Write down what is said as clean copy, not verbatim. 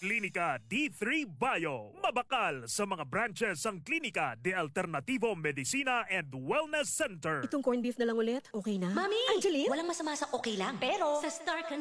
Klinika D3 Bio. Mabakal sa mga branches ang Klinika de Alternativo Medicina and Wellness Center. Itong corned beef na lang ulit, okay na? Mami! Angeline? Walang masama sa okay lang. Pero, sa Star ka